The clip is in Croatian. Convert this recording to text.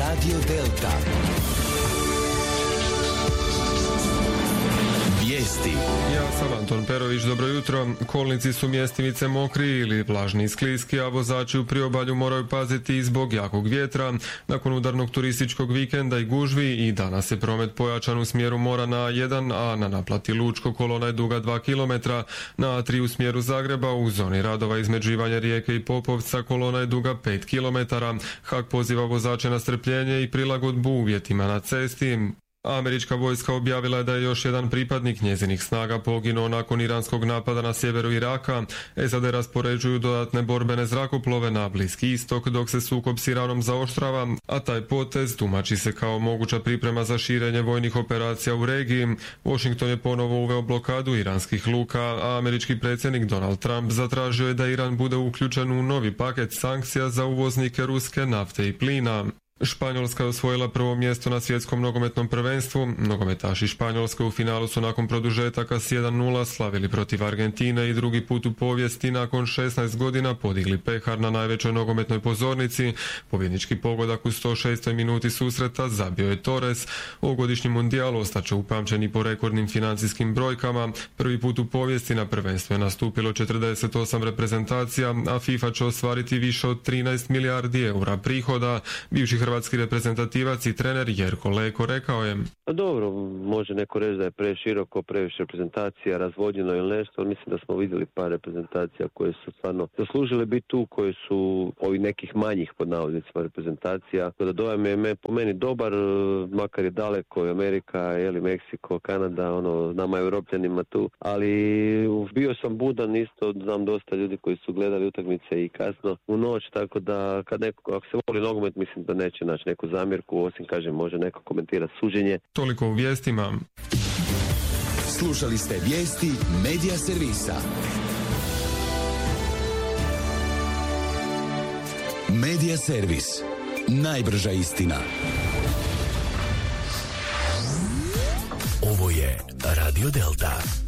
Radio Delta. Vijesti. Ja sam Anton Perović, dobro jutro. Kolnici su mjestimice mokri ili vlažni i skliski, a vozači u priobalju moraju paziti i zbog jakog vjetra. Nakon udarnog turističkog vikenda i gužvi i danas je promet pojačan u smjeru mora na A1, a na naplati Lučko kolona je duga 2 km. Na A3 u smjeru Zagreba u zoni radova između Ivanja Rijeke i Popovca kolona je duga 5 km. HAK poziva vozače na strpljenje i prilagodbu uvjetima na cesti. Američka vojska objavila je da je još jedan pripadnik njezinih snaga poginuo nakon iranskog napada na sjeveru Iraka. SAD raspoređuju dodatne borbene zrakoplove na Bliski istok dok se sukob s Iranom zaoštrava, a taj potez tumači se kao moguća priprema za širenje vojnih operacija u regiji. Washington je ponovo uveo blokadu iranskih luka, a američki predsjednik Donald Trump zatražio je da Iran bude uključen u novi paket sankcija za uvoznike ruske nafte i plina. Španjolska je osvojila prvo mjesto na svjetskom nogometnom prvenstvu. Nogometaši Španjolske u finalu su nakon produžetaka s 1:0 slavili protiv Argentine i drugi put u povijesti nakon 16 godina podigli pehar na najvećoj nogometnoj pozornici. Pobjednički pogodak u 106. minuti susreta zabio je Torres. Ovogodišnji mundijal ostaće upamćeni po rekordnim financijskim brojkama. Prvi put u povijesti na prvenstvu je nastupilo 48 reprezentacija, a FIFA će ostvariti više od 13 milijardi eura prihoda. Bivši hrvatski reprezentativac i trener Jerko Leko rekao je: Dobro, može neko reći da je preširoko, previše reprezentacija, razvodnjeno ili nešto, ali mislim da smo vidjeli par reprezentacija koje su stvarno zaslužile biti tu, koje su ovi nekih manjih pod navodnicima reprezentacija. Da dojam je po meni dobar, makar je daleko i Amerika, ili Meksiko, Kanada, nama Europljanima tu, ali bio sam budan isto, znam dosta ljudi koji su gledali utakmice i kasno u noć, tako da ako se voli nogomet, mislim da neće naći neku zamjerku, osim kažem može neko komentirati suđenje. Toliko u vijestima. Slušali ste vijesti Medija servisa. Medija servis. Najbrža istina. Ovo je Radio Delta.